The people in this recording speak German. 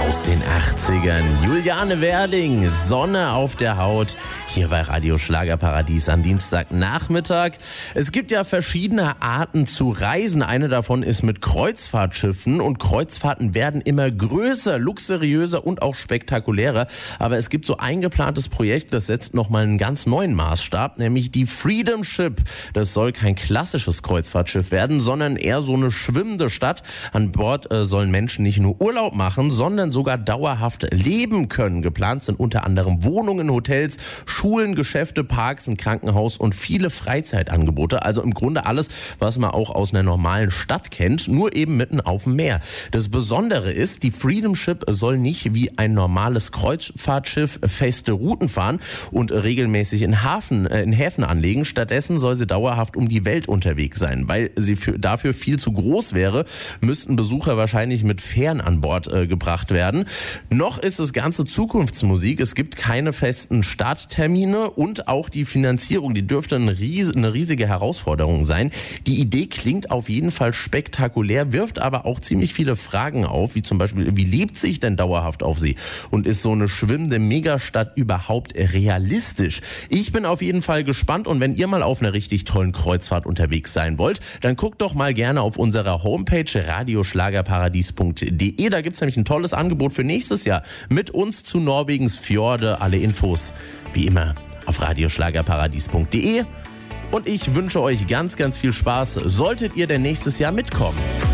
aus den 80ern. Juliane Werding, Sonne auf der Haut, hier bei Radio Schlagerparadies am Dienstagnachmittag. Es gibt ja verschiedene Arten zu reisen. Eine davon ist mit Kreuzfahrtschiffen und Kreuzfahrten werden immer größer, luxuriöser und auch spektakulärer. Aber es gibt so ein geplantes Projekt, das setzt nochmal einen ganz neuen Maßstab, nämlich die Freedom Ship. Das soll kein klassisches Kreuzfahrtschiff werden, sondern eher so eine schwimmende Stadt. An Bord sollen Menschen nicht nur Urlaub machen, sondern sogar dauerhaft leben können. Geplant sind unter anderem Wohnungen, Hotels, Schulen, Geschäfte, Parks, ein Krankenhaus und viele Freizeitangebote. Also im Grunde alles, was man auch aus einer normalen Stadt kennt, nur eben mitten auf dem Meer. Das Besondere ist, die Freedom Ship soll nicht wie ein normales Kreuzfahrtschiff feste Routen fahren und regelmäßig in Häfen anlegen. Stattdessen soll sie dauerhaft um die Welt unterwegs sein. Weil sie dafür viel zu groß wäre, müssten Besucher wahrscheinlich mit Fähren an Bord gebracht werden. Noch ist das Ganze Zukunftsmusik. Es gibt keine festen Starttermine und auch die Finanzierung, die dürfte eine riesige Herausforderung sein. Die Idee klingt auf jeden Fall spektakulär, wirft aber auch ziemlich viele Fragen auf, wie zum Beispiel, wie lebt sich denn dauerhaft auf See? Und ist so eine schwimmende Megastadt überhaupt realistisch? Ich bin auf jeden Fall gespannt und wenn ihr mal auf einer richtig tollen Kreuzfahrt unterwegs sein wollt, dann guckt doch mal gerne auf unserer Homepage radioschlagerparadies.de. Da gibt's nämlich ein tolles Angebot für nächstes Jahr mit uns zu Norwegens Fjorde. Alle Infos wie immer auf radioschlagerparadies.de. Und ich wünsche euch ganz, ganz viel Spaß, solltet ihr denn nächstes Jahr mitkommen.